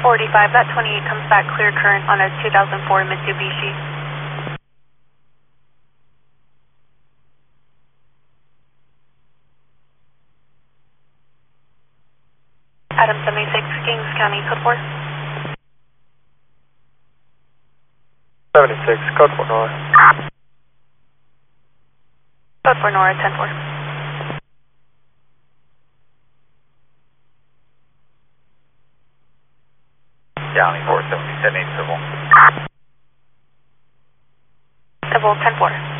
45, that 28 comes back clear current on a 2004 Mitsubishi. Adam 76, Kings County, code 4. 76, code 4 Nora. Code 4 Nora, 10-4. County 477 civil. Civil 10-4.